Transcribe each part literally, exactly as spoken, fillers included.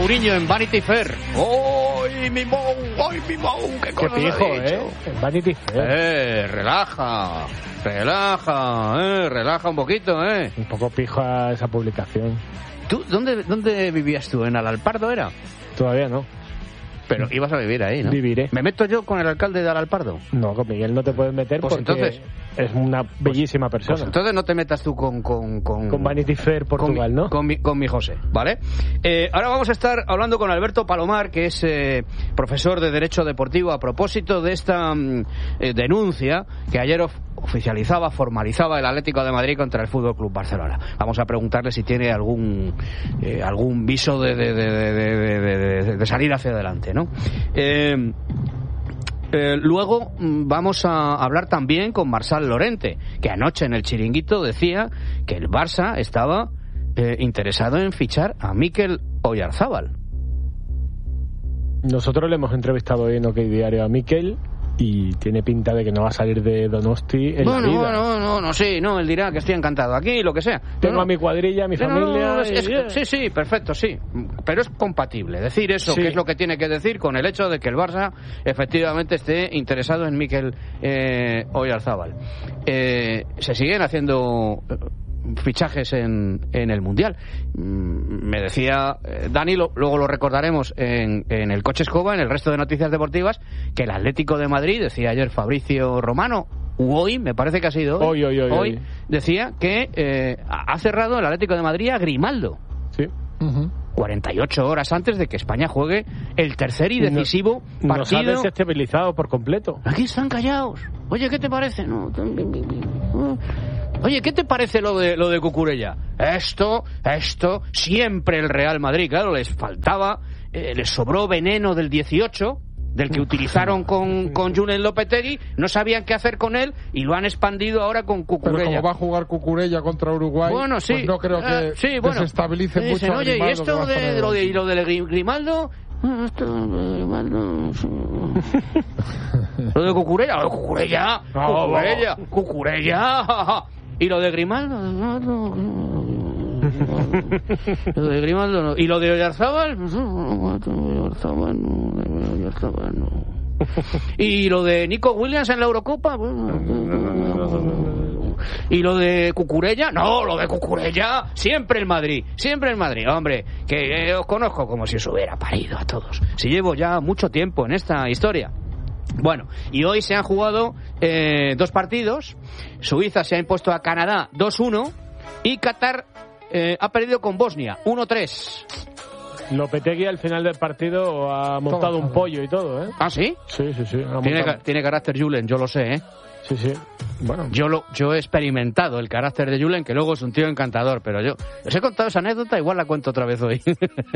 Mourinho en Vanity Fair. ¡Ay, mi Mou! ¡Ay, mi Mou! ¡Qué Qué cosas pijo, ha dicho! ¿eh? En Vanity Fair. Eh, relaja, relaja, eh, relaja un poquito, eh. Un poco pijo a esa publicación. ¿Tú dónde, dónde vivías tú? ¿En Alalpardo era? Todavía no. Pero ibas a vivir ahí, ¿no? Viviré. ¿Me meto yo con el alcalde de Alalpardo? No, con Miguel no te puedes meter Pues porque entonces- es una bellísima Pues persona. entonces no te metas tú con... Con, con, Con Vanity Fair Portugal, con mi, ¿no? Con mi, con mi José, ¿vale? Eh, ahora vamos a estar hablando con Alberto Palomar, que es eh, profesor de Derecho Deportivo, a propósito de esta mm, eh, denuncia que ayer of- oficializaba, formalizaba el Atlético de Madrid contra el Fútbol Club Barcelona. Vamos a preguntarle si tiene algún eh, algún viso de, de, de, de, de, de, de, de salir hacia adelante, ¿no? Eh, Eh, luego mm, vamos a hablar también con Marsal Lorente, que anoche en el Chiringuito decía que el Barça estaba eh, interesado en fichar a Mikel Oyarzábal. Nosotros le hemos entrevistado hoy en OK Diario a Mikel y tiene pinta de que no va a salir de Donosti en Bueno, la vida. bueno, no, no, sí, no, él dirá que estoy encantado aquí, lo que sea. Tengo No, a mi cuadrilla, a mi no, no, familia... no, es- y es- bien. sí, sí, perfecto, sí. Pero es compatible decir eso, Sí. que es lo que tiene que decir, con el hecho de que el Barça efectivamente esté interesado en Mikel eh, Oyarzábal. Eh, se siguen haciendo eh, fichajes en, en el Mundial. Mm, Me decía eh, Dani, lo- luego lo recordaremos en, en el Coche Escoba, en el resto de noticias deportivas, que el Atlético de Madrid, decía ayer Fabricio Romano, u hoy, me parece que ha sido Hoy, hoy, hoy, hoy. decía que eh, ha cerrado el Atlético de Madrid a Grimaldo. Sí. Uh-huh. cuarenta y ocho horas antes de que España juegue el tercer y decisivo No- Nos ha partido. desestabilizado por completo. Aquí están callados. Oye, ¿qué te parece? No. Oye, ¿qué te parece lo de lo de Cucurella? Esto, esto, siempre el Real Madrid, claro, les faltaba, eh, les sobró veneno del dieciocho, del que utilizaron con, con Julen Lopetegui, no sabían qué hacer con él y lo han expandido ahora con Pero Cucurella. como va a jugar Cucurella contra Uruguay, Bueno, sí. pues no creo que Eh, sí, bueno. desestabilice Me dicen, mucho a oye, ¿y Grimaldo, que va esto a estar de, en lo de, el- y lo de Gri- Grimaldo? Ah, esto de Grimaldo... Lo de Cucurella, lo de Cucurella, Cucurella, Cucurella. Y lo de Grimaldo, lo de Grimaldo no. Y lo de Oyarzábal, Oyarzábal no, Oyarzábal no. Y lo de Nico Williams en la Eurocopa, y lo de Cucurella, no, lo de Cucurella, siempre en Madrid, siempre en Madrid, hombre, que eh, os conozco como si os hubiera parido a todos. Si llevo ya mucho tiempo en esta historia. Bueno, y hoy se han jugado eh, dos partidos. Suiza se ha impuesto a Canadá dos uno y Qatar eh, ha perdido con Bosnia uno tres. Lopetegui al final del partido ha montado Todo, un todo. pollo y todo, ¿eh? ¿Ah, sí? Sí, sí, sí. ha Tiene, montado- ca- tiene carácter Julen, yo lo sé, ¿eh? Sí, sí. Bueno, Yo lo, yo he experimentado el carácter de Julen, que luego es un tío encantador, pero yo os he contado esa anécdota, igual la cuento otra vez hoy.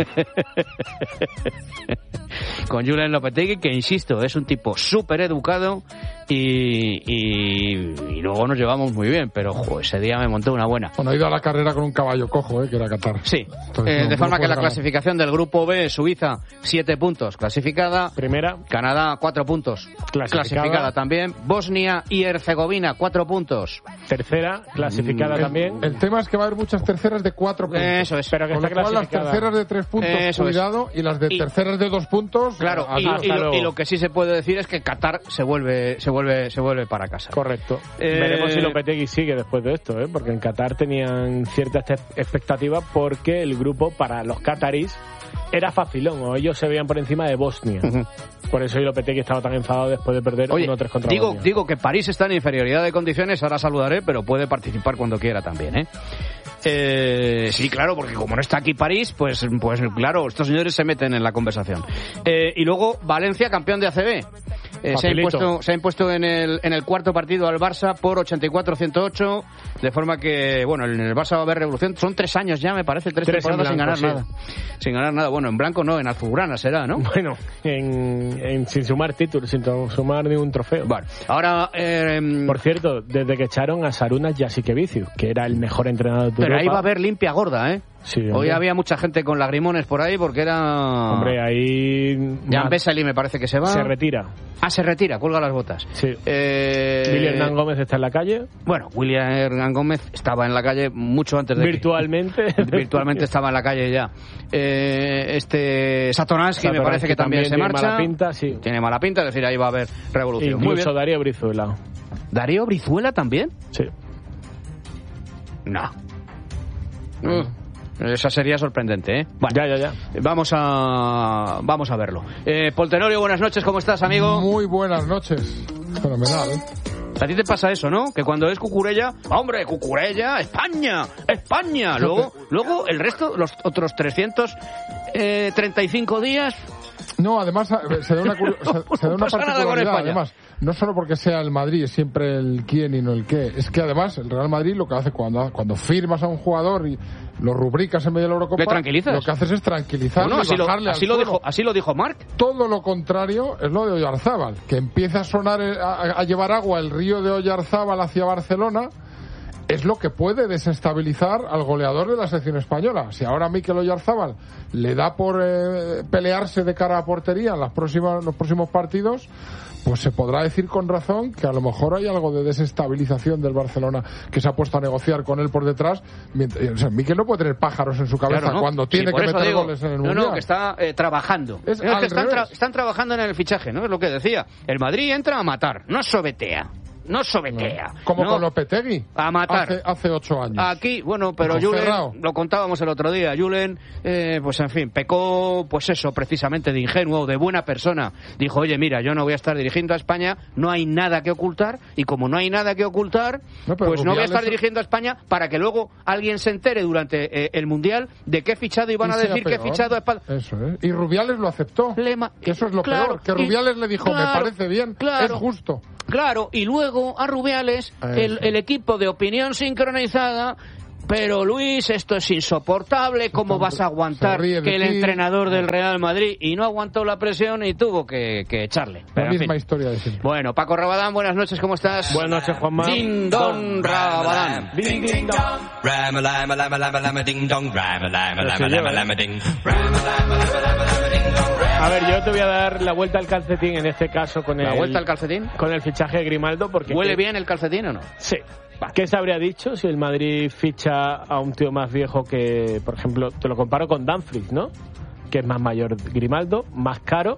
Con Julen Lopetegui, que insisto, es un tipo súper educado y, y, y luego nos llevamos muy bien, pero jo, ese día me monté una buena. Bueno, ha ido a la carrera con un caballo cojo, ¿eh? Que era Qatar. Sí, Entonces, eh, no, de no forma que puede la ganar. clasificación del grupo B, Suiza, siete puntos, clasificada. primera, Canadá, cuatro puntos, Clasificada. clasificada también. Bosnia y Herzegovina, cuatro puntos. tercera, clasificada El, también. el tema es que va a haber muchas terceras de cuatro puntos. Eso es. Pero que Con está lo cual, las clasificada. terceras de tres puntos, Eso es. cuidado, y las de Y- terceras de dos puntos, Claro, y, adiós. y lo, luego. y lo que sí se puede decir es que Qatar se vuelve, se vuelve, se vuelve para casa. Correcto. Eh, Veremos si Lopetegui sigue después de esto, ¿eh? Porque en Qatar tenían cierta expectativa porque el grupo para los catarís era facilón, o ellos se veían por encima de Bosnia. Ujú. Por eso Lopetegui estaba tan enfadado después de perder Oye, uno tres contra digo, Bosnia. digo que París está en inferioridad de condiciones, ahora saludaré, pero puede participar cuando quiera también, ¿eh? Eh, sí, claro, porque como no está aquí París, pues, pues claro, estos señores se meten en la conversación. Eh, y luego Valencia, campeón de A C B. Eh, se, ha Facilito. impuesto, se ha impuesto en el, en el cuarto partido al Barça por ochenta y cuatro a ciento ocho, de forma que, bueno, en el Barça va a haber revolución. Son tres años ya, me parece, tres, Tres en temporadas sin ganar blanco, nada. Sin ganar nada. Bueno, en blanco no, en azulgrana será, ¿no? Bueno, en, en- sin sumar títulos, sin to- sumar ningún trofeo. Bueno, ahora... Eh, Por cierto, desde que echaron a Sarunas Jasikevicius, que era el mejor entrenador de pero Europa, ahí va a haber limpia gorda, ¿eh? Sí, Hoy hombre. había mucha gente con lagrimones por ahí porque era... Hombre, ahí... Jan más- Vesely me parece que se va. se retira. Ah, se retira, cuelga las botas. Sí. Eh... Billy Hernán Gómez está en la calle. Bueno, William Hernán Gómez estaba en la calle mucho antes de Virtualmente. que... Virtualmente estaba en la calle ya. Eh, este Satoransky me parece que también, se tiene marcha. mala pinta, sí. Tiene mala pinta, es decir, ahí va a haber revolución. Muy Incluso bien. Darío Brizuela. ¿Darío Brizuela también? Sí. No. Uh, esa sería sorprendente, ¿eh? Bueno, Ya, ya, ya. vamos a vamos a verlo. Eh, Paul Tenorio, buenas noches, ¿cómo estás, amigo? Muy buenas noches. Fenomenal, ¿eh? A ti te pasa eso, ¿no? Que cuando es Cucurella, ¡hombre, Cucurella, España, España! Luego, luego el resto, los otros trescientos treinta y cinco días... No, además eh, se da una, curio- se, se da No una pasa nada con particularidad. España. Además, no solo porque sea el Madrid, es siempre el quién y no el qué. Es que además el Real Madrid lo que hace cuando, cuando firmas a un jugador y lo rubricas en medio de la Eurocopa, ¿Le tranquilizas? lo que haces es tranquilizarle Bueno, y así lo, bajarle así al lo suelo. dijo, así lo dijo Marc. Todo lo contrario es lo de Oyarzábal, que empieza a sonar, eh, a, a llevar agua el río de Oyarzábal hacia Barcelona. Es lo que puede desestabilizar al goleador de la selección española. Si ahora Mikel Oyarzábal le da por eh, pelearse de cara a portería en las próximas, los próximos partidos, pues se podrá decir con razón que a lo mejor hay algo de desestabilización del Barcelona, que se ha puesto a negociar con él por detrás. Mientras, o sea, Mikel no puede tener pájaros en su cabeza Claro, ¿no? cuando tiene Sí, por que eso meter digo, goles en el no, Mundial. no, que está eh, trabajando. Es No, al que están, tra- revés. están trabajando en el fichaje, ¿no? Es lo que decía. El Madrid entra a matar, no sobetea. No sobetea. Como no, con Lopetegui. a matar. Hace, hace ocho años. Aquí, bueno, pero Con Julen, Ferrao. lo contábamos el otro día, Julen, eh, pues en fin, pecó, pues eso, precisamente de ingenuo, de buena persona. Dijo, oye, mira, yo no voy a estar dirigiendo a España, no hay nada que ocultar, y como no hay nada que ocultar, No, pero pues no voy a Rubiales- estar dirigiendo a España para que luego alguien se entere durante eh, el Mundial de qué he fichado y van Y a sea decir que he peor. fichado a España. Eso es. Y Rubiales lo aceptó. Lema- Que eso es lo claro, peor. Que y- Rubiales le dijo, claro, me parece bien, claro. es justo. Claro, y luego a Rubiales, Eso. el, el equipo de opinión sincronizada, pero Luis, esto es insoportable, ¿cómo Está- vas a aguantar se ríe de que el ti. entrenador del Real Madrid, y no aguantó la presión y tuvo que, que echarle? Pero, La en misma fin. historia de siempre. Bueno, Paco Rabadán, buenas noches, ¿cómo estás? Buenas noches, Juanma. Din Don Rabadán. Ding, ding, dong. Rama lama lama lama lama ding dong. Rama lama Lo lama sé yo, lama ¿eh? lama ding. Rama lama lama lama lama ding dong. A ver, yo te voy a dar la vuelta al calcetín en este caso con ¿La el, vuelta al calcetín? con el fichaje de Grimaldo. Porque ¿Huele que- bien el calcetín o no? Sí. ¿Qué se habría dicho si el Madrid ficha a un tío más viejo que, por ejemplo, te lo comparo con Dumfries, ¿no? Que es más mayor Grimaldo, más caro.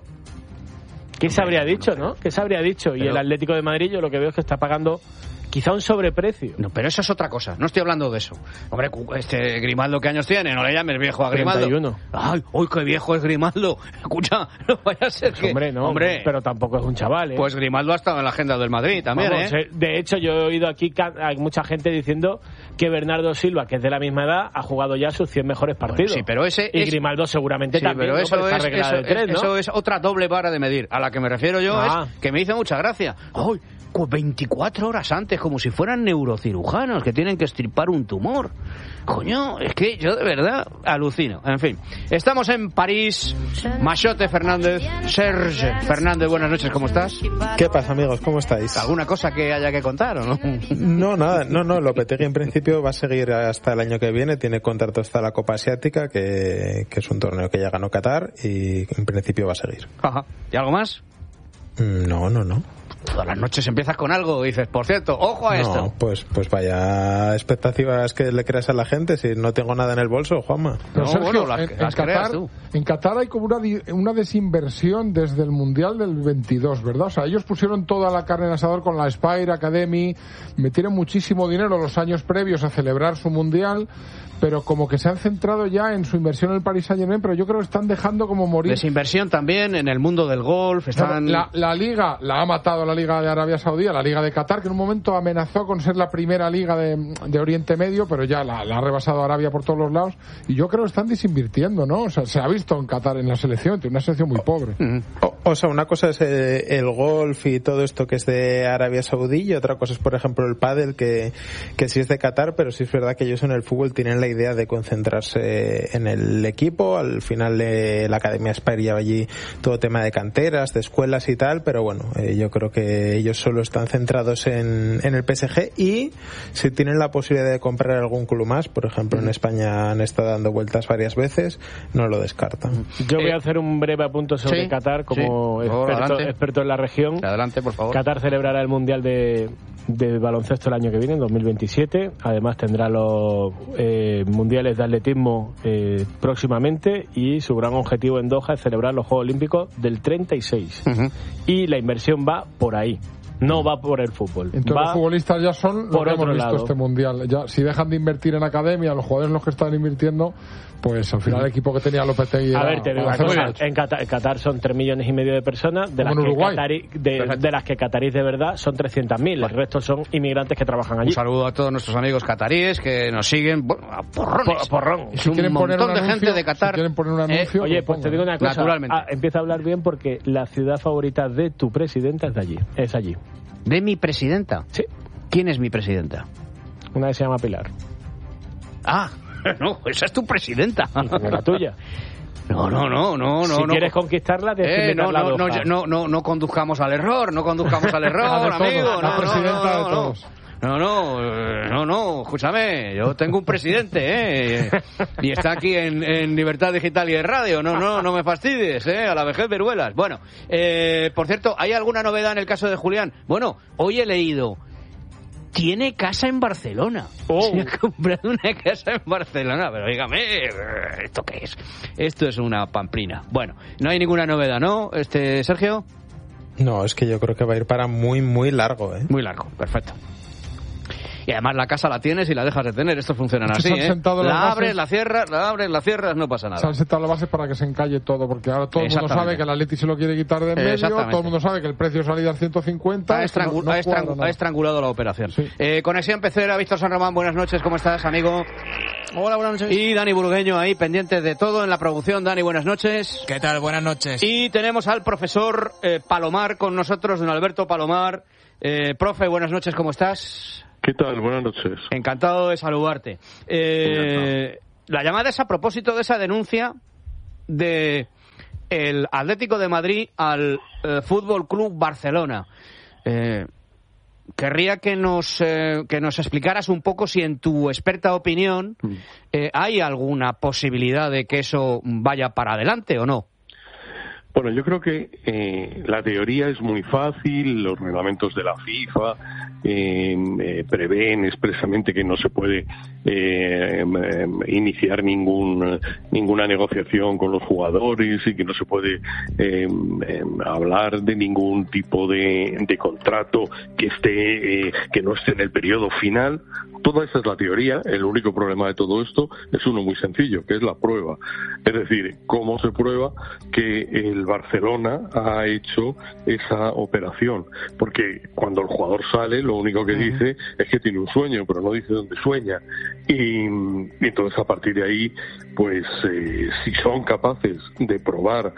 ¿Qué se habría dicho, no? ¿Qué se habría dicho? Y Pero- el Atlético de Madrid yo lo que veo es que está pagando quizá un sobreprecio. No, pero eso es otra cosa, no estoy hablando de eso. Hombre, cu- este Grimaldo, ¿qué años tiene? No le llames viejo a Grimaldo. treinta y uno. Ay, uy, qué viejo es Grimaldo. Escucha, no vaya a ser que... Hombre, no, Hombre, pero tampoco es un chaval, ¿eh? pues Grimaldo ha estado en la agenda del Madrid también, Vamos, ¿eh? eh, de hecho, yo he oído aquí, ca- hay mucha gente diciendo que Bernardo Silva, que es de la misma edad, ha jugado ya sus cien mejores partidos. sí, pero ese y es- Grimaldo seguramente Sí, también, pero ¿no? eso Por esa es, regla eso, de tres, es- ¿no? eso es otra doble vara de medir. A la que me refiero yo Ah. es que me hizo mucha gracia. ¡Ay! cu- veinticuatro horas antes, como si fueran neurocirujanos que tienen que extirpar un tumor. Coño, es que yo de verdad alucino. En fin, estamos en París. Machote Fernández, Serge Fernández, buenas noches, ¿cómo estás? ¿Qué pasa, amigos? ¿Cómo estáis? ¿Alguna cosa que haya que contar o no? No, nada, no, no, Lopetegui en principio va a seguir hasta el año que viene, tiene contrato hasta la Copa Asiática, que, que es un torneo que ya ganó Qatar, y en principio va a seguir. Ajá. ¿Y algo más? Mm, No, no, no. Todas las noches empiezas con algo y dices, por cierto, ojo a esto. No, pues, pues vaya expectativas que le creas a la gente si no tengo nada en el bolso, Juanma. Pero No, Sergio, bueno, las- en, en las creas Qatar, tú. en Qatar hay como una, di- una desinversión desde el Mundial del veintidós, ¿verdad? O sea, ellos pusieron toda la carne en el asador con la Spire Academy, metieron muchísimo dinero los años previos a celebrar su Mundial, pero como que se han centrado ya en su inversión en el Paris Saint-Germain, pero yo creo que están dejando como morir. Desinversión también en el mundo del golf. Están... La, la liga la ha matado la liga de Arabia Saudí, la liga de Qatar, que en un momento amenazó con ser la primera liga de, de Oriente Medio, pero ya la, la ha rebasado Arabia por todos los lados. Y yo creo que están desinvirtiendo, ¿no? O sea, se ha visto en Qatar en la selección, tiene una selección muy pobre. Mm. O, o sea, una cosa es eh, el golf y todo esto que es de Arabia Saudí, y otra cosa es, por ejemplo, el pádel, que, que sí es de Qatar, pero sí es verdad que ellos en el fútbol tienen la idea de concentrarse en el equipo. Al final eh, la Academia Spire lleva allí todo tema de canteras, de escuelas y tal, pero bueno, eh, yo creo que porque ellos solo están centrados en, en el P S G, y si tienen la posibilidad de comprar algún club más, por ejemplo en España han estado dando vueltas varias veces, no lo descartan. Yo voy Eh, a hacer un breve apunto sobre sí, Qatar como sí, por favor, experto, adelante. experto en la región. Adelante, por favor. Qatar celebrará el Mundial de, de baloncesto el año que viene, en dos mil veintisiete. Además tendrá los eh, Mundiales de atletismo eh, próximamente, y su gran objetivo en Doha es celebrar los Juegos Olímpicos del treinta y seis. Ujú. Y la inversión va por ahí, no va por el fútbol. Entonces va los futbolistas ya son lo por que hemos otro visto lado. este mundial. Ya, si dejan de invertir en academia, los jugadores los que están invirtiendo, pues al final el equipo que tenía Lopetegui A era- ver, te digo una hacer cosa, mucho. en Qatar, en Qatar son tres millones y medio de personas, de las, Como en que Uruguay. catarí, de, Perfecto. de las que catarís de verdad son trescientas mil. El resto son inmigrantes que trabajan allí. Un saludo a todos nuestros amigos cataríes que nos siguen, bueno, a porrones. Por- porrón. Y si un quieren poner montón un de anuncio, gente de Qatar. si quieren poner un Eh, anuncio, Oye, que pues te pongan. digo una cosa. Naturalmente. Ah, empieza a hablar bien porque la ciudad favorita de tu presidenta es de allí. Es allí. ¿De mi presidenta? Sí. ¿Quién es mi presidenta? Una que se llama Pilar. Ah, no, esa es tu presidenta. Como la tuya. No, no, no, no, no. si no. quieres conquistarla, tienes que Eh, no, invitarla a no, no, Doha. no, no, no conduzcamos al error, no conduzcamos al La error, de todos, amigo. la No, presidenta no, no, de no. todos. No, no, eh, no, no, escúchame, yo tengo un presidente, ¿eh? Y está aquí en, en Libertad Digital y en Radio, no, no, no me fastidies, ¿eh? A la vejez veruelas. Bueno, eh, por cierto, ¿hay alguna novedad en el caso de Julián? Bueno, hoy he leído, tiene casa en Barcelona. Oh. Se ha comprado una casa en Barcelona, pero dígame, ¿esto qué es? Esto es una pamplina. Bueno, no hay ninguna novedad, ¿no, este Sergio? No, es que yo creo que va a ir para muy, muy largo, ¿eh? Muy largo, perfecto. Y además la casa la tienes y la dejas de tener. Estos funcionan Es que así, se han ¿eh? sentado las La bases. abres, la cierras, la abres, la cierras, no pasa Se nada. han sentado las bases para que se encalle todo, porque ahora todo el mundo Exactamente. sabe que el Atleti se lo quiere quitar de en medio, Exactamente. todo el mundo sabe que el precio de salida es ciento cincuenta. Ha, es que no- estrangu- no ha cuadra estrangu- nada. ha estrangulado la operación. Sí. Eh, Conexión Pecera, Víctor San Román, buenas noches, ¿cómo estás, amigo? Hola, buenas noches. Y Dani Burgueño ahí, pendiente de todo en la producción. Dani, buenas noches. ¿Qué tal? Buenas noches. Y tenemos al profesor eh, Palomar con nosotros, don Alberto Palomar. Eh, profe, buenas noches, ¿cómo estás? ¿Qué tal? Buenas noches. Encantado de saludarte. Eh, la llamada es a propósito de esa denuncia de el Atlético de Madrid al eh, Fútbol Club Barcelona. Eh, querría que nos eh, que nos explicaras un poco si en tu experta opinión eh, hay alguna posibilidad de que eso vaya para adelante o no. Bueno, yo creo que eh, la teoría es muy fácil, los reglamentos de la FIFA eh, eh, prevén expresamente que no se puede eh, eh, iniciar ningún ninguna negociación con los jugadores y que no se puede eh, eh, hablar de ningún tipo de, de contrato que esté eh, que no esté en el periodo final. Toda esa es la teoría. El único problema de todo esto es uno muy sencillo, que es la prueba. Es decir, cómo se prueba que el Barcelona ha hecho esa operación. Porque cuando el jugador sale, lo único que dice es que tiene un sueño, pero no dice dónde sueña. Y, y entonces, a partir de ahí, pues, eh, si son capaces de probar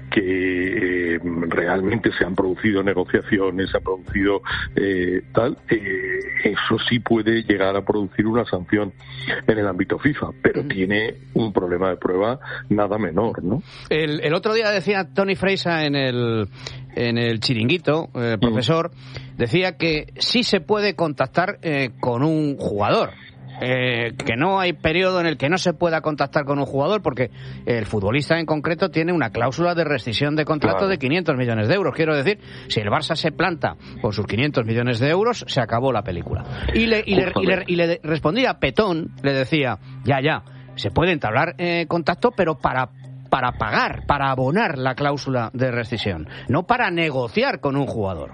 que eh, realmente se han producido negociaciones, se ha producido eh, tal, eh, eso sí puede llegar a producir una sanción en el ámbito FIFA, pero tiene un problema de prueba nada menor, ¿no? El, el otro día decía Tony Freisa en el, en el chiringuito, eh, profesor, decía que sí se puede contactar eh, con un jugador. Eh, que no hay periodo en el que no se pueda contactar con un jugador porque el futbolista en concreto tiene una cláusula de rescisión de contrato Claro. de quinientos millones de euros. Quiero decir, si el Barça se planta por sus quinientos millones de euros, se acabó la película. Y le, y le, y le, y le respondía Petón, le decía, ya, ya, se puede entablar eh, contacto, pero para para pagar, para abonar la cláusula de rescisión, no para negociar con un jugador.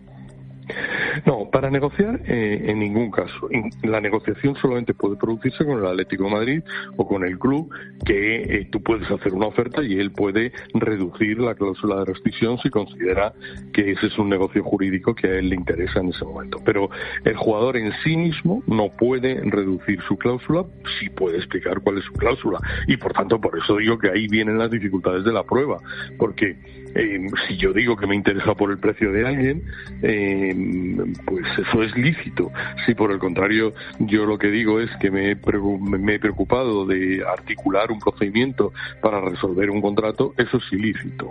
No, para negociar eh, en ningún caso. La negociación solamente puede producirse con el Atlético de Madrid o con el club, que eh, tú puedes hacer una oferta y él puede reducir la cláusula de rescisión si considera que ese es un negocio jurídico que a él le interesa en ese momento. Pero el jugador en sí mismo no puede reducir su cláusula, sí puede explicar cuál es su cláusula. Y por tanto, por eso digo que ahí vienen las dificultades de la prueba. Porque eh, si yo digo que me interesa por el precio de alguien, eh, pues eso es lícito. Si por el contrario yo lo que digo es que me he, me he preocupado de articular un procedimiento para resolver un contrato, eso es ilícito.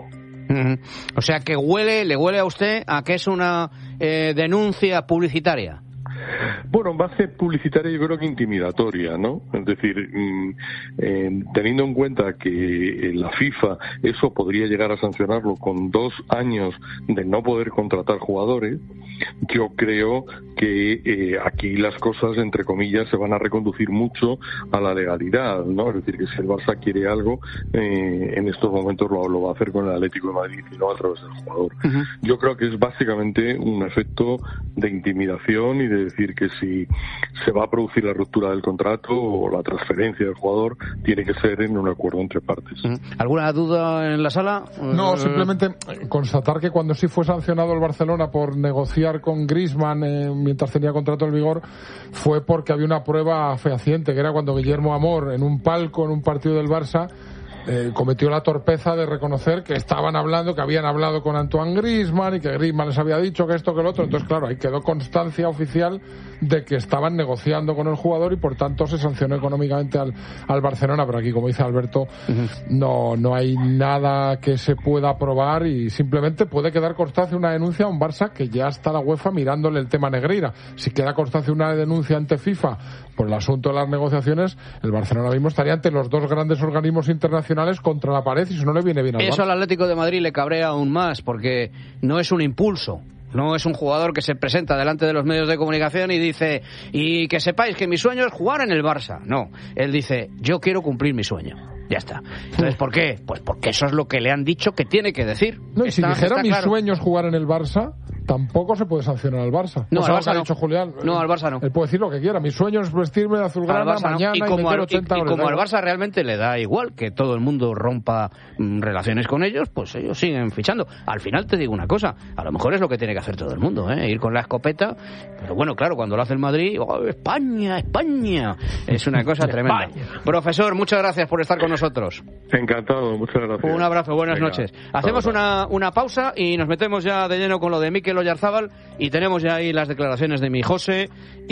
Uh-huh. O sea que huele, le huele a usted a que es una eh, denuncia publicitaria. Bueno, va a ser publicitaria, yo creo que intimidatoria, ¿no? Es decir, mmm, eh, teniendo en cuenta que eh, la FIFA eso podría llegar a sancionarlo con dos años de no poder contratar jugadores, yo creo que eh, aquí las cosas, entre comillas, se van a reconducir mucho a la legalidad, ¿no? Es decir, que si el Barça quiere algo, eh, en estos momentos lo, lo va a hacer con el Atlético de Madrid y no a través del jugador. Uh-huh. Yo creo que es básicamente un efecto de intimidación y de decir que si se va a producir la ruptura del contrato o la transferencia del jugador, tiene que ser en un acuerdo entre partes. ¿Alguna duda en la sala? No, simplemente constatar que cuando sí fue sancionado el Barcelona por negociar con Griezmann eh, mientras tenía contrato en vigor, fue porque había una prueba fehaciente, que era cuando Guillermo Amor, en un palco, en un partido del Barça, Eh, cometió la torpeza de reconocer que estaban hablando, que habían hablado con Antoine Griezmann y que Griezmann les había dicho que esto, que lo otro. Entonces, claro, ahí quedó constancia oficial de que estaban negociando con el jugador y por tanto se sancionó económicamente al, al Barcelona. Pero aquí, como dice Alberto, uh-huh. no, no hay nada que se pueda probar y simplemente puede quedar constancia una denuncia a un Barça que ya está la UEFA mirándole el tema Negreira. Si queda constancia una denuncia ante FIFA por el asunto de las negociaciones, el Barcelona mismo estaría ante los dos grandes organismos internacionales contra la pared y eso no le viene bien al Barça. Eso al Atlético de Madrid le cabrea aún más porque no es un impulso. No es un jugador que se presenta delante de los medios de comunicación y dice, y que sepáis que mi sueño es jugar en el Barça. No, él dice, yo quiero cumplir mi sueño. Ya está. Entonces, ¿por qué? Pues porque eso es lo que le han dicho que tiene que decir. No, y está, si dijera está mi claro. sueño es jugar en el Barça, tampoco se puede sancionar al Barça. No, o al sea, Barça lo que ha no. dicho Julián. No, al Barça no. Él puede decir lo que quiera. Mi sueño es vestirme de azulgrana mañana no. y, y, como meter al, ochenta y, y goles. como al Barça realmente le da igual que todo el mundo rompa mm, relaciones con ellos, pues ellos siguen fichando. Al final te digo una cosa, a lo mejor es lo que tiene que hacer todo el mundo, ¿eh? Ir con la escopeta, pero bueno, claro, cuando lo hace el Madrid, oh, España, España, es una cosa tremenda. Profesor, muchas gracias por estar con nosotros. Encantado, muchas gracias. Un abrazo, buenas Venga, noches. Hacemos una, una pausa y nos metemos ya de lleno con lo de Mikel Oyarzábal y tenemos ya ahí las declaraciones de mi José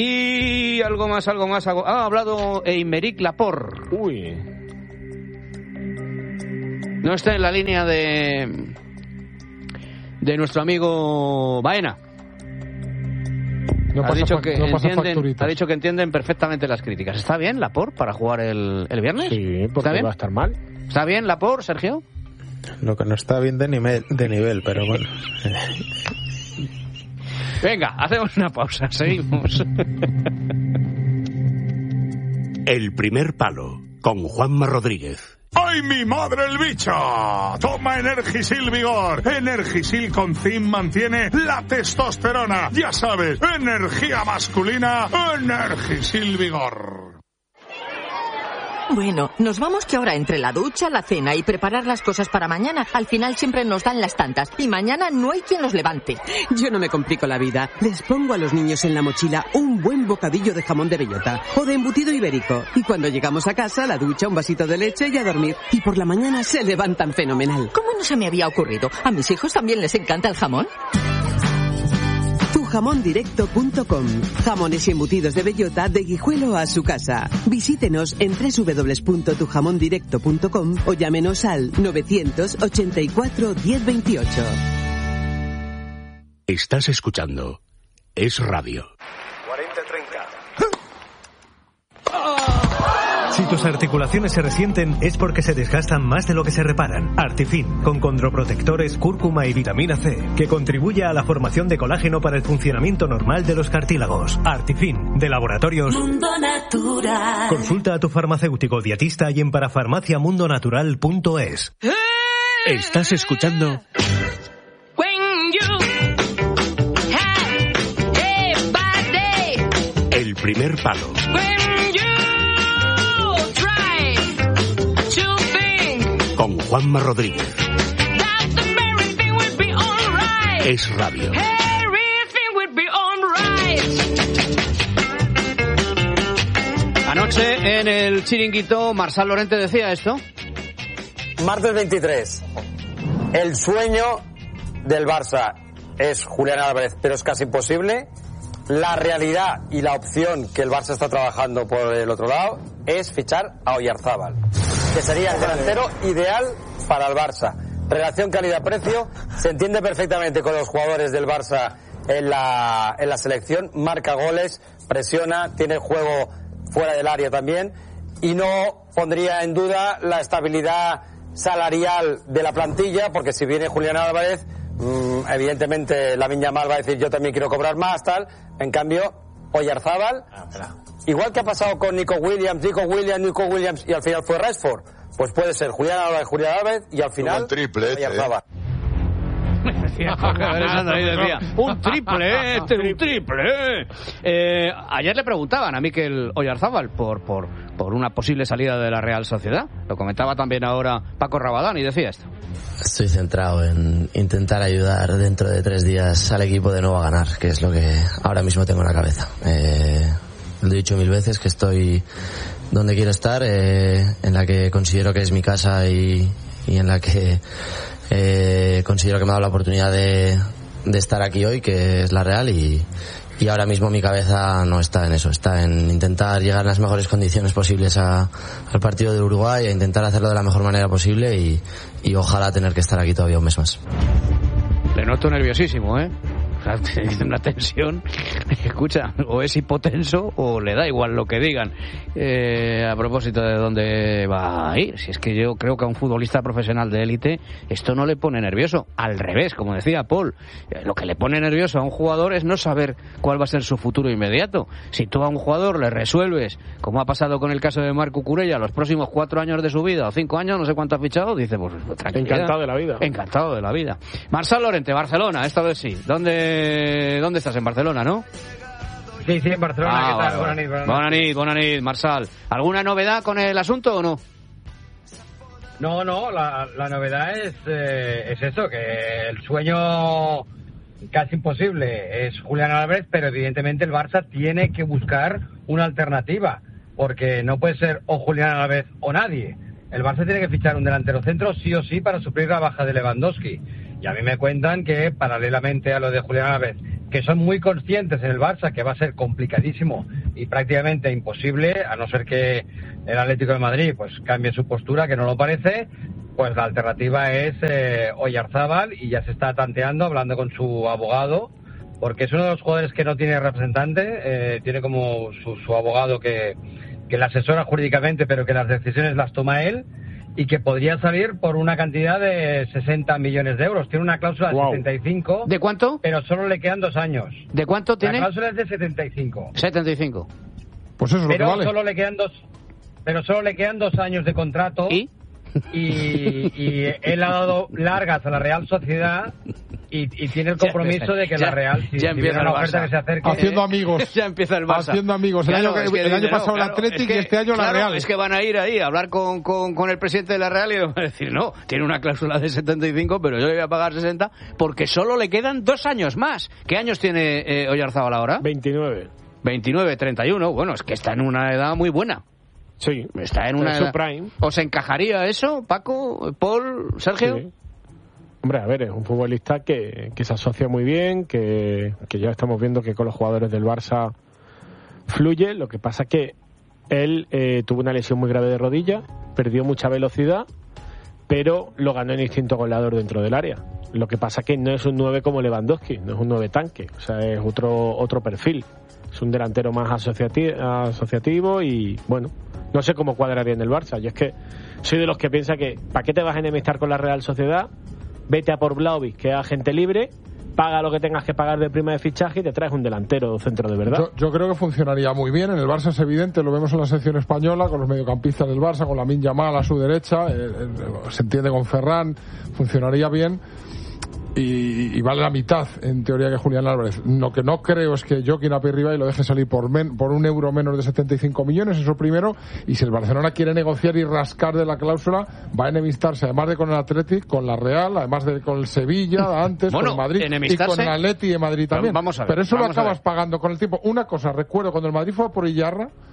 y algo más, algo más. Algo... Ah, ha hablado Aymeric Laporte. Uy. No está en la línea de de nuestro amigo Baena. No ha, pasa dicho fa- que no pasa entienden, facturitas. ha dicho que entienden perfectamente las críticas. ¿Está bien Laporte para jugar el, el viernes? Sí, porque ¿Está bien? va a estar mal. ¿Está bien Laporte, Sergio? Lo que no está bien de nivel, de nivel pero bueno. Venga, hacemos una pausa, seguimos. El primer palo, con Juanma Rodríguez. ¡Ay, mi madre el bicho! Toma Energisil Vigor. Energisil con zinc mantiene la testosterona. Ya sabes, energía masculina, Energisil Vigor. Bueno, nos vamos que ahora entre la ducha, la cena y preparar las cosas para mañana, al final siempre nos dan las tantas y mañana no hay quien los levante. Yo no me complico la vida. Les pongo a los niños en la mochila un buen bocadillo de jamón de bellota o de embutido ibérico. Y cuando llegamos a casa, la ducha, un vasito de leche y a dormir. Y por la mañana se levantan fenomenal. ¿Cómo no se me había ocurrido? ¿A mis hijos también les encanta el jamón? tu jamón directo punto com. Jamones y embutidos de bellota de Guijuelo a su casa. Visítenos en doble u doble u doble u punto tu jamón directo punto com o llámenos al novecientos ochenta y cuatro diez veintiocho. Estás escuchando Es Radio. cuarenta treinta. Si tus articulaciones se resienten es porque se desgastan más de lo que se reparan. Artifin, con condroprotectores, cúrcuma y vitamina C, que contribuye a la formación de colágeno para el funcionamiento normal de los cartílagos. Artifin, de Laboratorios Mundo Natural. Consulta a tu farmacéutico dietista y en parafarmaciamundonatural punto es. Estás escuchando El primer palo. Con Juanma Rodríguez. Es Radio. Anoche en el Chiringuito, Marsal Lorente decía esto. Martes veintitrés. El sueño del Barça es Julián Álvarez, pero es casi imposible. La realidad y la opción que el Barça está trabajando por el otro lado es fichar a Oyarzábal, que sería el delantero ideal para el Barça. relación calidad-precio, se entiende perfectamente con los jugadores del Barça en la, en la selección, marca goles, presiona, tiene juego fuera del área también, y no pondría en duda la estabilidad salarial de la plantilla, porque si viene Julián Álvarez, mmm, evidentemente Lamine Yamal va a decir yo también quiero cobrar más, tal. En cambio, Oyarzábal, igual que ha pasado con Nico Williams, Nico Williams, Nico Williams y al final fue Rashford, pues puede ser Julián Álvarez, Julián Álvarez y al final Oyarzábal. Decía, ahí decía, un triple, eh, este es un triple. Eh. Eh, ayer le preguntaban a Mikel Oyarzábal por, por, por una posible salida de la Real Sociedad. Lo comentaba también ahora Paco Rabadán y decía esto. Estoy centrado en intentar ayudar dentro de tres días al equipo de nuevo a ganar, que es lo que ahora mismo tengo en la cabeza. Eh, lo he dicho mil veces que estoy donde quiero estar, eh, en la que considero que es mi casa y, y en la que Eh, considero que me ha dado la oportunidad de, de estar aquí hoy, que es la Real, y, y ahora mismo mi cabeza no está en eso, está en intentar llegar en las mejores condiciones posibles a, al partido de Uruguay, a intentar hacerlo de la mejor manera posible y, y ojalá tener que estar aquí todavía un mes más. Le noto nerviosísimo, ¿eh? Tiene una tensión, escucha, o es hipotenso o le da igual lo que digan. Eh, a propósito de dónde va a ir, si es que yo creo que a un futbolista profesional de élite esto no le pone nervioso, al revés, como decía Paul, eh, lo que le pone nervioso a un jugador es no saber cuál va a ser su futuro inmediato. Si tú a un jugador le resuelves, como ha pasado con el caso de Marc Cucurella, los próximos cuatro años de su vida, o cinco años, no sé cuánto ha fichado, dice, pues tranquilidad. Encantado de la vida. Encantado de la vida. Marçal Llorente, Barcelona, esta vez sí. ¿Dónde ¿Dónde estás? En Barcelona, ¿no? Sí, sí, en Barcelona. Ah, ¿Qué tal? vale, Buenas vale. noches. Buenas noches, buenas noches, Marçal. ¿Alguna novedad con el asunto o no? No, no, la, la novedad es, eh, es eso, que el sueño casi imposible es Julián Álvarez, pero evidentemente el Barça tiene que buscar una alternativa, porque no puede ser o Julián Álvarez o nadie. El Barça tiene que fichar un delantero centro sí o sí para suplir la baja de Lewandowski. Y a mí me cuentan que, paralelamente a lo de Julián Álvarez, que son muy conscientes en el Barça que va a ser complicadísimo y prácticamente imposible, a no ser que el Atlético de Madrid pues cambie su postura, que no lo parece, pues la alternativa es eh, Oyarzábal, y ya se está tanteando, hablando con su abogado, porque es uno de los jugadores que no tiene representante, eh, tiene como su, su abogado que, que le asesora jurídicamente, pero que las decisiones las toma él, y que podría salir por una cantidad de sesenta millones de euros. Tiene una cláusula de wow. setenta y cinco. ¿De cuánto? Pero solo le quedan dos años. ¿De cuánto tiene? La cláusula es de setenta y cinco. setenta y cinco. Pues eso es lo pero que vale. Solo le quedan dos, pero solo le quedan dos años de contrato. ¿Y? Y, y él ha dado largas a la Real Sociedad y, y tiene el compromiso ya, de que ya, la Real, si, ya si viene una oferta que se acerque, haciendo amigos, ya empieza el Barça, haciendo amigos. El claro, año, es que, el año no, pasado claro, el Atlético es que, y este año claro, la Real. Es que van a ir ahí a hablar con, con, con el presidente de la Real y van a decir, no, tiene una cláusula de setenta y cinco, pero yo le voy a pagar sesenta porque solo le quedan dos años más. ¿Qué años tiene eh, Oyarzábal ahora? veintinueve. veintinueve, treinta y uno. Bueno, es que está en una edad muy buena. Sí, está en una su edad. prime. ¿Os encajaría eso, Paco, Paul, Sergio? Sí. Hombre, a ver, es un futbolista que, que se asocia muy bien, que, que ya estamos viendo que con los jugadores del Barça fluye. Lo que pasa es que él eh, tuvo una lesión muy grave de rodilla, perdió mucha velocidad, pero lo ganó en instinto goleador dentro del área. Lo que pasa es que no es un nueve como Lewandowski, no es un nueve tanque, o sea, es otro otro perfil. Es un delantero más asociati- asociativo y, bueno, no sé cómo cuadraría en el Barça. Yo es que soy de los que piensa que ¿para qué te vas a enemistar con la Real Sociedad? Vete a por Vlahovic, que es agente libre, paga lo que tengas que pagar de prima de fichaje y te traes un delantero centro de verdad. Yo, yo creo que funcionaría muy bien. En el Barça es evidente, lo vemos en la sección española, con los mediocampistas del Barça, con Lamine Yamal a su derecha, eh, eh, se entiende con Ferran, funcionaría bien. Y, y vale la mitad, en teoría, que Julián Álvarez. Lo que no creo es que Joaquín Apirriba y lo deje salir por, men, por un euro menos de setenta y cinco millones, eso primero. Y si el Barcelona quiere negociar y rascar de la cláusula, va a enemistarse, además de con el Athletic, con la Real, además de con el Sevilla, antes, bueno, con el Madrid, y con el Atleti de Madrid también. Vamos a ver, Pero eso lo vamos acabas pagando con el tiempo. Una cosa, recuerdo cuando el Madrid fue a por Iyarra,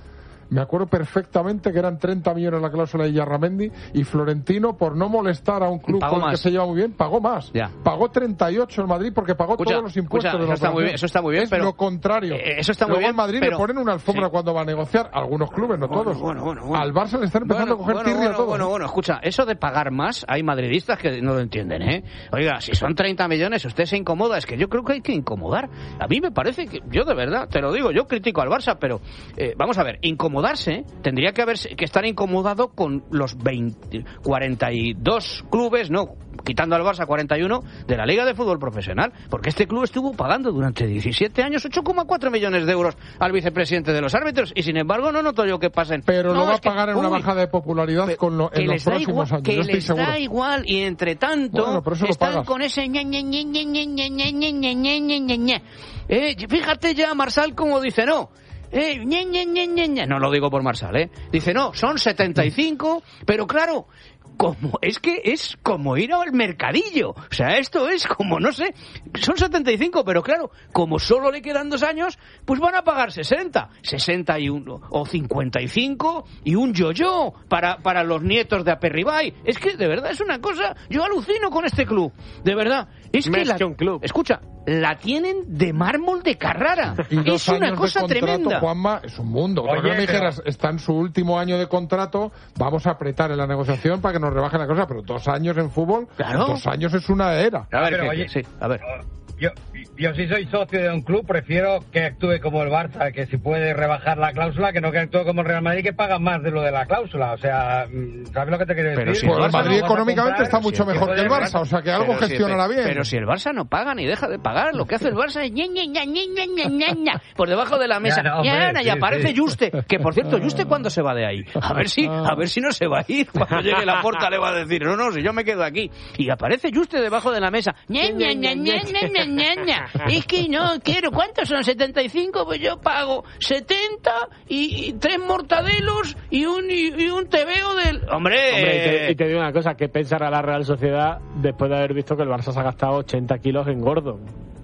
me acuerdo perfectamente que eran treinta millones la cláusula de Yarramendi, y Florentino, por no molestar a un club Pagó con el más. que se lleva muy bien, pagó más. Ya. Pagó treinta y ocho el Madrid porque pagó Escucha, todos los impuestos escucha, de eso la está muy bien, eso está muy bien, es pero- lo contrario. Eh, eso está muy Luego bien, al Madrid pero- le ponen una alfombra sí. cuando va a negociar. Algunos clubes, no Bueno, todos. bueno, bueno, bueno. Al Barça le están empezando a coger bueno, tirria bueno, a todo. bueno, bueno, escucha, eso de pagar más, hay madridistas que no lo entienden, ¿eh? Oiga, si son treinta millones, usted se incomoda, es que yo creo que hay que incomodar. A mí me parece que, yo de verdad, te lo digo, yo critico al Barça, pero eh, vamos a ver, incomodarse, tendría que haber que estar incomodado con los veinte, cuarenta y dos clubes, no, quitando al Barça cuarenta y uno, de la Liga de Fútbol Profesional, porque este club estuvo pagando durante diecisiete años ocho coma cuatro millones de euros al vicepresidente de los árbitros, y sin embargo no noto yo que pasen. Pero No, lo va es a que, pagar en una uy, bajada de popularidad con lo- que en los les da próximos igual, años. que Yo estoy les seguro. da igual, y entre tanto Bueno, pero eso lo están pagas. con ese ña, ña, ña, ña, ña, ña, ña, ña, ña, ña, ña, ña, ña. Eh, fíjate ya Marsal como dice no. Eh, ña, ña, ña, ña, ña. No lo digo por Marsal, ¿eh? Dice no, son setenta y cinco, pero claro, como es que es como ir al mercadillo. O sea, esto es como, no sé, son setenta y cinco, pero claro, como solo le quedan dos años, pues van a pagar sesenta, sesenta y uno o cincuenta y cinco y un yo-yo para, para los nietos de Aperribay. Es que de verdad es una cosa, yo alucino con este club, de verdad. Es que Más la, que un club. escucha, la tienen de mármol de Carrara. Y dos Es una años cosa de contrato, tremenda. Juanma, es un mundo. Otra Oye, cosa me pero- dijeras, está en su último año de contrato, vamos a apretar en la negociación para que nos rebajen la cosa, pero dos años en fútbol, Claro. dos años es una era. A ver, Pero, ¿qué- oye, sí, a ver. Yo, yo si soy socio de un club, prefiero que actúe como el Barça, que si puede rebajar la cláusula, que no que actúe como el Real Madrid, que paga más de lo de la cláusula. O sea, mm, ¿sabes lo que te quiero decir? Pero si Pues el el Barça Madrid no vas a económicamente comprar, está mucho si el mejor que el poder Barça, o sea que algo Pero si- gestionará bien. Pero si el Barça no paga ni deja de pagar, lo que hace el Barça es ña, ña, ña, ña, ña, ña, ña, por debajo de la mesa. Ya, no, hombre, Ña, ña, y sí, aparece sí. Juste, que por cierto, Juste cuándo se va de ahí. A ver si, a ver si no se va a ir. Cuando llegue la porta le va a decir, no, no, si yo me quedo aquí. Y aparece Juste debajo de la mesa. Ña, ña, ña, ña, ña, ña, ña, ña. Es que no quiero, ¿cuántos son? setenta y cinco, pues yo pago setenta y, y tres mortadelos y un y, y un tebeo del. Hombre, Hombre, y te, y te digo una cosa, ¿qué pensará la Real Sociedad después de haber visto que el Barça se ha gastado ochenta kilos en gordo?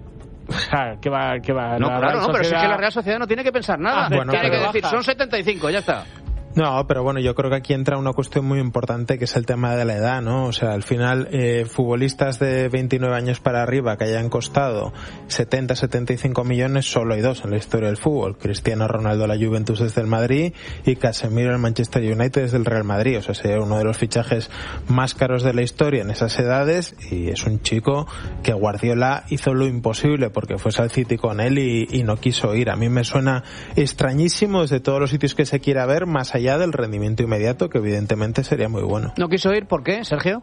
O sea, ¿qué va, qué va? no, la claro, Real no, pero si es que Sociedad- la Real Sociedad no tiene que pensar nada. Ah, Tiene bueno, que pero decir, baja. son setenta y cinco, ya está. No, pero bueno, yo creo que aquí entra una cuestión muy importante que es el tema de la edad, ¿no? O sea, al final, eh, futbolistas de veintinueve años para arriba que hayan costado setenta, setenta y cinco millones, solo hay dos en la historia del fútbol. Cristiano Ronaldo, la Juventus desde el Madrid, y Casemiro, el Manchester United desde el Real Madrid. O sea, sería uno de los fichajes más caros de la historia en esas edades, y es un chico que Guardiola hizo lo imposible porque fuese al City con él y, y no quiso ir. A mí me suena extrañísimo desde todos los sitios que se quiera ver, más allá del rendimiento inmediato, que evidentemente sería muy bueno. ¿No quiso ir? ¿Por qué, Sergio?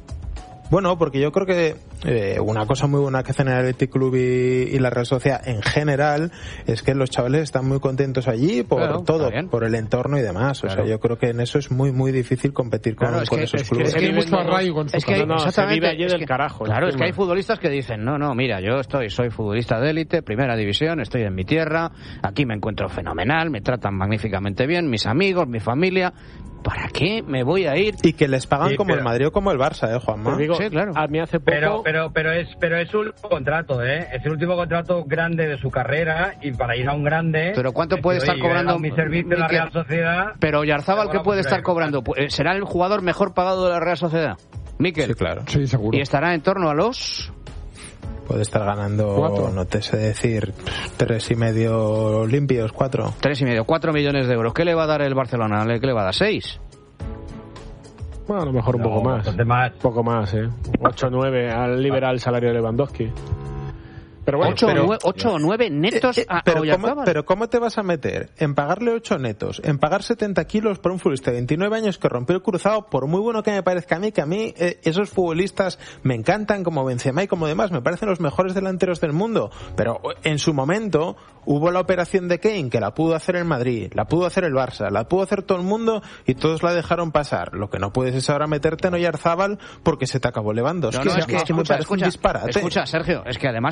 Bueno, porque yo creo que eh, una cosa muy buena que hacen el Athletic Club y, y la Real Sociedad en general es que los chavales están muy contentos allí por Claro, todo, está bien. por el entorno y demás. Claro. O sea, yo creo que en eso es muy, muy difícil competir con, Claro, es con que- esos es que- clubes. Es que hay mucho arraigo en su Es que hay, No, no, se exactamente, vive allí es del que- carajo, Claro, es encima. que hay futbolistas que dicen, no, no, mira, yo estoy, soy futbolista de élite, primera división, estoy en mi tierra, aquí me encuentro fenomenal, me tratan magníficamente bien, mis amigos, mi familia, ¿para qué me voy a ir? Y que les pagan Sí, como pero- el Madrid o como el Barça, ¿eh, Juanma? Te digo, Sí, claro. a mí hace poco... Pero, pero, pero es, pero es un contrato, ¿eh? Es el último contrato grande de su carrera y para ir a un grande. Pero ¿cuánto es puede que, estar oye, cobrando yo he dado mi servicio en la Miquel? Real Sociedad? Pero Yarzábal, ¿qué Bueno, puede pues, estar eh, cobrando? Pues, ¿será el jugador mejor pagado de la Real Sociedad? Miquel. Sí, claro. Sí, seguro. Y estará en torno a los... Puede estar ganando, Cuatro. no te sé decir, tres y medio limpios, cuatro. Tres y medio, cuatro millones de euros. ¿Qué le va a dar el Barcelona? ¿Qué le va a dar? ¿Seis? Bueno, a lo mejor un No, poco más. bastante más. Un poco más, ¿eh? ocho o nueve al liberar el salario de Lewandowski. Pero bueno, ¿Ocho, pero- o nue- ocho o nueve netos Eh, eh, a pero, Oyarzábal? ¿cómo, pero ¿cómo te vas a meter en pagarle ocho netos, en pagar setenta kilos por un futbolista de veintinueve años que rompió el cruzado, por muy bueno que me parezca a mí, que a mí eh, esos futbolistas me encantan como Benzema y como demás, me parecen los mejores delanteros del mundo, pero en su momento hubo la operación de Kane, que la pudo hacer el Madrid, la pudo hacer el Barça, la pudo hacer todo el mundo y todos la dejaron pasar. Lo que no puedes es ahora meterte en Oyarzábal porque se te acabó Lewandowski. No, no, O sea, es que, me escucha, parece un escucha, disparate. escucha, Sergio, es que además te metes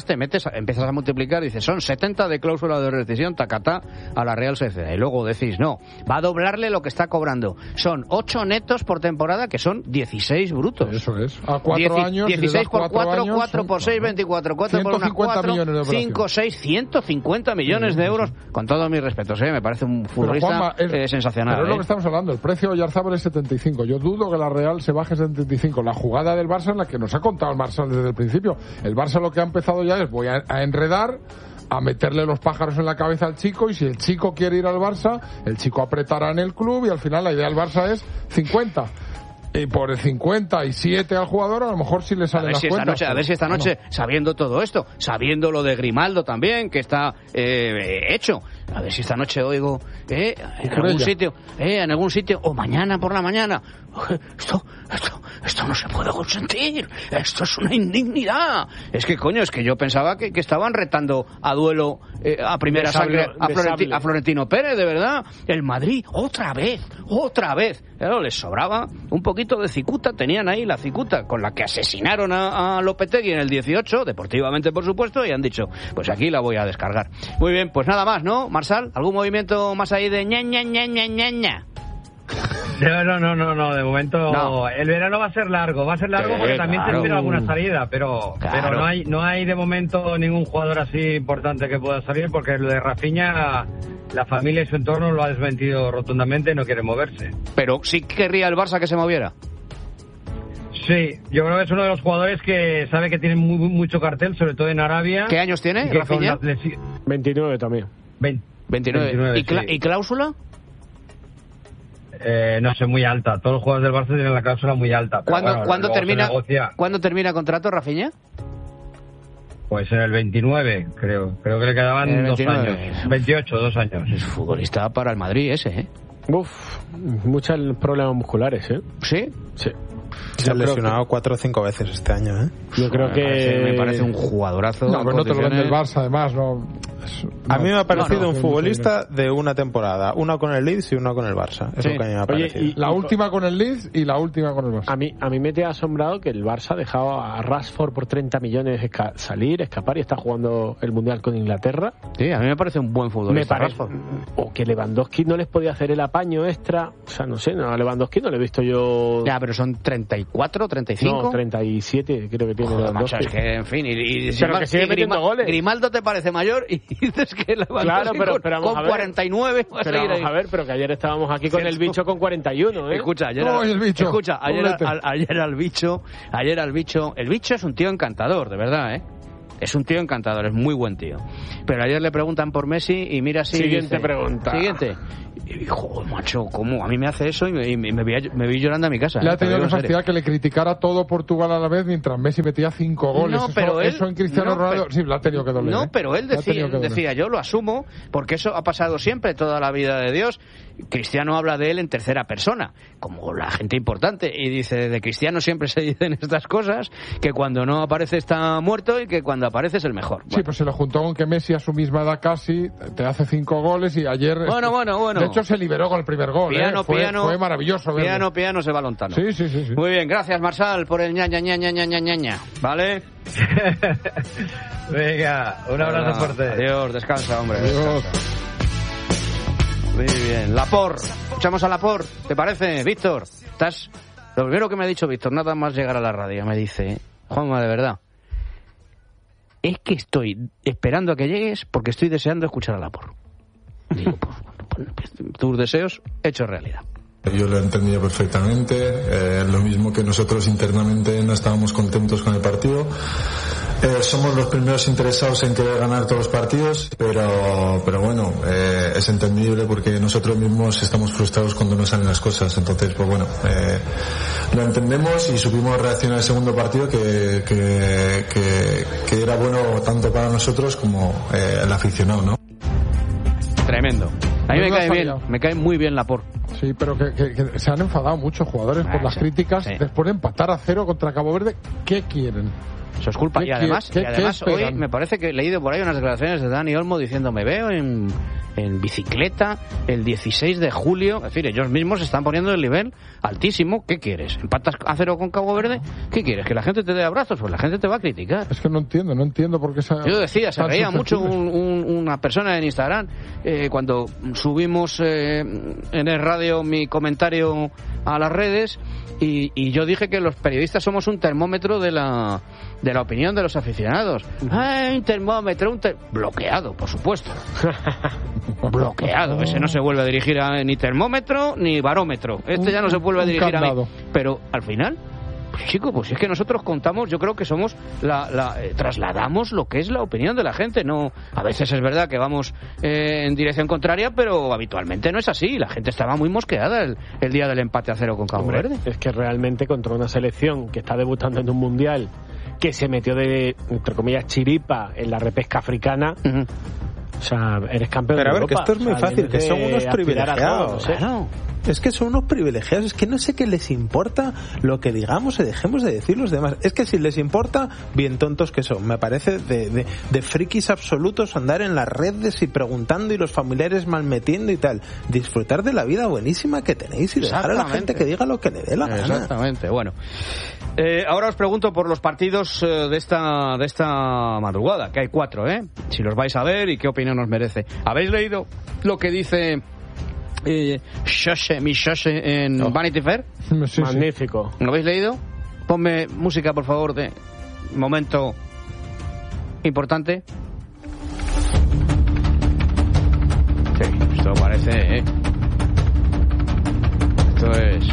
ves, empiezas a multiplicar y dices, son setenta de cláusula de rescisión, tacatá, a la Real Sociedad. Y luego decís, no, va a doblarle lo que está cobrando. Son ocho netos por temporada, que son dieciséis brutos. Eso es. A cuatro Dieci- años. dieciséis por cuatro, cuatro, cuatro por seis, veinticuatro. cuatro por una, cuatro, cinco, seis, ciento cincuenta millones de euros. Con todos mis respetos, ¿eh? Me parece un futbolista Pero, Juanma, es, eh, sensacional. Pero es lo ¿eh? que estamos hablando. El precio de Oyarzábal es setenta y cinco. Yo dudo que la Real se baje setenta y cinco. La jugada del Barça es la que nos ha contado el Barça desde el principio. El Barça lo que ha empezado ya es voy a, a enredar, a meterle los pájaros en la cabeza al chico, y si el chico quiere ir al Barça, el chico apretará en el club, y al final la idea del Barça es cincuenta. Y por el cincuenta y siete al jugador, a lo mejor sí le A salen ver, las si esta cuentas. noche, a ver si esta noche, No. sabiendo todo esto, sabiendo lo de Grimaldo también, que está eh, hecho, a ver si esta noche oigo eh, en algún ella. sitio, eh, en algún sitio, o mañana por la mañana, esto, esto, esto no se puede consentir, esto es una indignidad. Es que, coño, es que yo pensaba que, que estaban retando a duelo eh, a primera De sable- sangre a, de Florenti- sable. a Florentino Pérez, de verdad. El Madrid, otra vez, otra vez. Claro, les sobraba un poquito de cicuta, tenían ahí la cicuta con la que asesinaron a, a Lopetegui en el dieciocho, deportivamente por supuesto, y han dicho, pues aquí la voy a descargar. Muy bien, pues nada más, ¿no, Marsal? ¿Algún movimiento más ahí de ña, ña, ña, ña, ña, ña? No, no, no, no, no, de momento No. el verano va a ser largo, va a ser largo Sí, porque también claro. se espera alguna salida, pero Claro. pero no hay no hay de momento ningún jugador así importante que pueda salir, porque lo de Rafinha, la familia y su entorno lo ha desmentido rotundamente, no quiere moverse. Pero sí querría el Barça que se moviera. Sí, yo creo que es uno de los jugadores que sabe que tiene muy, mucho cartel, sobre todo en Arabia. ¿Qué años tiene, y que con Rafinha? las lesi- veintinueve también. vein- veintinueve. veintinueve, ¿Y, cla- sí. ¿Y cláusula? Eh, no sé, muy alta. Todos los jugadores del Barça tienen la cláusula muy alta. pero ¿Cuándo, bueno, ¿cuándo luego se termina, negocia. ¿Cuándo termina contrato, Rafinha? Pues en el veintinueve, creo. Creo que le quedaban En el dos veintinueve. años. veintiocho, dos años. Es futbolista para el Madrid ese, ¿eh? Uf, muchos problemas musculares, ¿eh? ¿Sí? Sí. Se ha Yo creo lesionado cuatro o cinco veces este año, ¿eh? Yo creo Me que... parece, me parece un jugadorazo. No, pero no te lo vende el condiciones. Barça, además. No, es- A mí me ha parecido no, no, un futbolista de una temporada, una con el Leeds y una con el Barça. Es Sí. lo que a mí me ha Oye, parecido. y- La última con el Leeds y la última con el Barça. A mí, a mí me te ha asombrado que el Barça ha dejado a Rashford por treinta millones esca- salir, escapar, y está jugando el Mundial con Inglaterra. Sí, a mí me parece un buen Me futbolista. parece, Rashford. o que Lewandowski no les podía hacer el apaño extra. O sea, no sé, no, a Lewandowski no le he visto yo... Ya, pero son treinta y cuatro, treinta y cinco. No, treinta y siete creo que tiene Joder, macho, Lewandowski. es que, en fin, y, y- Pero y- que sigue y metiendo goles. Grimaldo te parece mayor y dices que Lewandowski Claro, pero- con, pero vamos con a ver. cuarenta y nueve va a Pero seguir vamos ahí. a ver, pero que ayer estábamos aquí con el bicho con cuarenta y uno, ¿eh? Escucha, ayer, No, y el bicho. escucha, ayer, Doblete. al, ayer al bicho, ayer al bicho, el bicho es un tío encantador, de verdad, ¿eh? Es un tío encantador, es muy buen tío. Pero ayer le preguntan por Messi y mira así. Siguiente dice- pregunta. Siguiente. Y joder, macho, ¿cómo? A mí me hace eso y me, y me, me vi, me vi llorando a mi casa. Le ¿eh? ha Te lo tenido digo que en serio. fastidiar que le criticara todo Portugal a la vez mientras Messi metía cinco goles. No, Eso- pero él- eso en Cristiano no, Ronaldo... pero- sí, le ha tenido que doler. No, ¿eh? pero él Le ha decía, tenido que doler. decía, yo lo asumo, porque eso ha pasado siempre, toda la vida de Dios. Cristiano habla de él en tercera persona, como la gente importante, y dice, de Cristiano siempre se dicen estas cosas, que cuando no aparece está muerto y que cuando aparece es el mejor. Sí, pues se le juntó con que Messi a su misma edad casi te hace cinco goles y ayer... Bueno, bueno, bueno. De hecho, se liberó con el primer gol. Piano, ¿eh? fue, piano. fue maravilloso verlo. Piano, piano, se va lontano. Sí, sí, sí, sí. Muy bien, gracias Marsal por el ña, ña, ña, ña, ña, ña, ña, ña. ¿Vale? Venga, un abrazo fuerte. Adiós, descansa, hombre. Adiós. descansa. Muy bien. Lapor. Escuchamos a Lapor. ¿Te parece, Víctor? Estás... Lo primero que me ha dicho Víctor, nada más llegar a la radio, me dice, Juanma, de verdad, es que estoy esperando a que llegues porque estoy deseando escuchar a Lapor. Digo, pues, pues, pues, tus deseos hechos realidad. Yo lo entendía perfectamente, eh, lo mismo que nosotros internamente no estábamos contentos con el partido. Eh, somos los primeros interesados en querer ganar todos los partidos, pero, pero bueno, eh, es entendible porque nosotros mismos estamos frustrados cuando no salen las cosas. Entonces, pues bueno, eh, lo entendemos y supimos reaccionar al segundo partido que, que, que, que era bueno tanto para nosotros como eh, el aficionado, ¿no? Tremendo. A mí No me lo ha cae bien, fallado. me cae muy bien Lapor. Sí, pero que, que- que se han enfadado muchos jugadores por Ah, las sí, críticas sí. después de empatar a cero contra Cabo Verde. ¿Qué quieren? Eso es culpa. ¿Qué- Y además, qué- y qué además hoy esperan? me parece que he leído por ahí unas declaraciones de Dani Olmo diciendo me veo en, en bicicleta el dieciséis de julio. Es decir, ellos mismos están poniendo el nivel altísimo. ¿Qué quieres? ¿Empatas a cero con Cabo Verde? ¿Qué quieres? ¿Que la gente te dé abrazos? Pues la gente te va a criticar. Es que no entiendo, no entiendo por qué se... Yo decía, se tan reía mucho susceptibles. un- un- una persona en Instagram eh, cuando subimos eh, en el radio mi comentario a las redes y, y yo dije que los periodistas somos un termómetro de la de la opinión de los aficionados. Ah, un termómetro, un ter- bloqueado, por supuesto. Bloqueado. Ese no se vuelve a dirigir a ni termómetro ni barómetro. Este ya no se vuelve a un dirigir a mí. candado. Pero al final, pues, chico, pues es que nosotros contamos, yo creo que somos la, la eh, trasladamos lo que es la opinión de la gente. No, a veces es verdad que vamos eh, en dirección contraria, pero habitualmente no es así. La gente estaba muy mosqueada el, el día del empate a cero con Cabo Hombre, Verde. es que realmente contra una selección que está debutando en un mundial, que se metió de, entre comillas, chiripa en la repesca africana, o sea, eres campeón Pero a de ver, que Europa. esto es muy O sea, fácil, que tienes son que unos aspirar a todo, privilegiados. no sé. Claro. Es que son unos privilegiados. Es que no sé qué les importa lo que digamos y dejemos de decir los demás. Es que si les importa, bien tontos que son. Me parece de, de, de frikis absolutos andar en las redes y preguntando y los familiares malmetiendo y tal. Disfrutar de la vida buenísima que tenéis y dejar a la gente que diga lo que le dé la gana. Exactamente, bueno. Eh, ahora os pregunto por los partidos eh, de esta de esta madrugada, que hay cuatro, ¿eh? Si los vais a ver y qué opinión os merece. ¿Habéis leído lo que dice eh, Shoshe, mi Shoshe en Vanity Fair? Magnífico. ¿Lo habéis leído? Ponme música, por favor, de momento importante. Sí, esto parece, ¿eh? Esto es...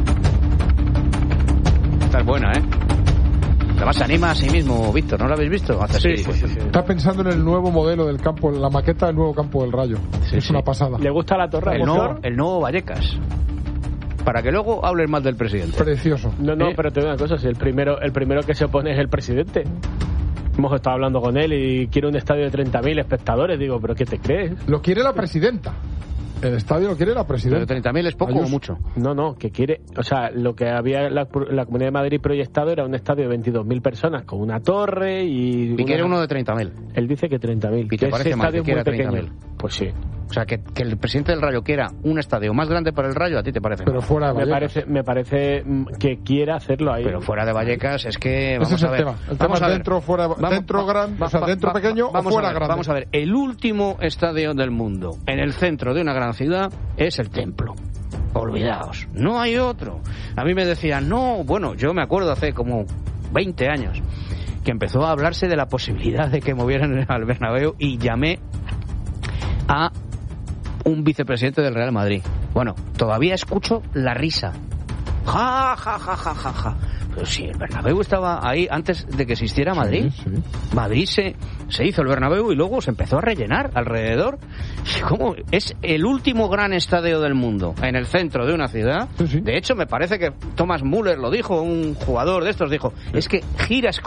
Esta es buena, ¿eh? Además se anima a sí mismo, Víctor, ¿no lo habéis visto? Hace Sí, así, sí, pues, sí, sí. Está pensando en el nuevo modelo del campo, la maqueta del nuevo campo del Rayo. Es una pasada. ¿Le gusta la torre? El a nuevo, Motor? el nuevo Vallecas. Para que luego hables mal del presidente. Precioso. No, no, ¿Eh? pero te digo una cosa, si el primero, el primero que se opone es el presidente. Hemos estado hablando con él y quiere un estadio de treinta mil espectadores. Digo, ¿pero qué te crees? Lo quiere la presidenta. El estadio lo quiere la presidenta. treinta mil es poco Ayuso. o mucho. No, no, que quiere... O sea, lo que había la, la Comunidad de Madrid proyectado era un estadio de veintidós mil personas con una torre y... Y quiere una- uno de treinta mil. Él dice que treinta mil. ¿Y te que parece ese mal estadio que es muy quiera pequeño. treinta mil? Pues sí. O sea, que, que el presidente del Rayo quiera un estadio más grande para el Rayo, ¿a ti te parece Pero mal? fuera de Me Vallecas. parece, me parece mm, que quiera hacerlo ahí. Pero fuera de Vallecas es que... Ese Vamos es a el ver. tema. El tema Vamos es a ver. dentro, fuera, Vamos- dentro va- grande, va- o sea, va- dentro va- pequeño o vamos fuera a ver, grande. Vamos a ver, el último estadio del mundo en el centro de una gran ciudad es el Templo. Olvidaos, no hay otro. A mí me decían, no, bueno, yo me acuerdo hace como veinte años que empezó a hablarse de la posibilidad de que movieran al Bernabéu y llamé a un vicepresidente del Real Madrid. Bueno, todavía escucho la risa. Ja, ja, ja, ja, ja, ja. Pero si el Bernabéu estaba ahí antes de que existiera Madrid. Sí, sí. Madrid se, se hizo el Bernabéu y luego se empezó a rellenar alrededor. ¿Cómo? Es el último gran estadio del mundo en el centro de una ciudad. Sí, sí. De hecho, me parece que Thomas Müller lo dijo, un jugador de estos dijo, es que giras